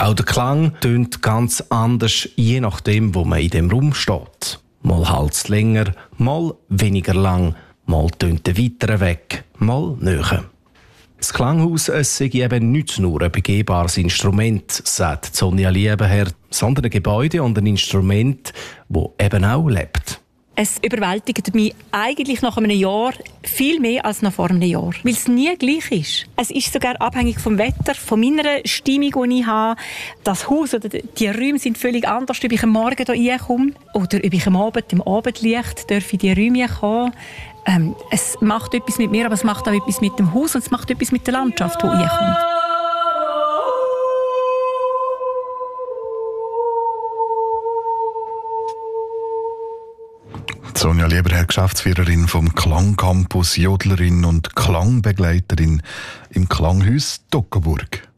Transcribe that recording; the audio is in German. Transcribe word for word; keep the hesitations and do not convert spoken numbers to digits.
Auch der Klang tönt ganz anders, je nachdem, wo man in dem Raum steht. Mal halt's länger, mal weniger lang, mal tönt der weiter weg, mal näher. Das Klanghaus es sei eben nicht nur ein begehbares Instrument, sagt Sonja Liebenherr, sondern ein Gebäude und ein Instrument, das eben auch lebt. Es überwältigt mich eigentlich nach einem Jahr viel mehr als noch vor einem Jahr, weil es nie gleich ist. Es ist sogar abhängig vom Wetter, von meiner Stimmung, die ich habe. Das Haus oder die Räume sind völlig anders, ob ich am Morgen hier reinkomme oder ob ich am Abend im Abendlicht darf in die Räume kommen. Ähm, es macht etwas mit mir, aber es macht auch etwas mit dem Haus und es macht etwas mit der Landschaft, die reinkommt. Sonja Liebenherr, Geschäftsführerin vom Klangcampus, Jodlerin und Klangbegleiterin im Klanghaus Toggenburg.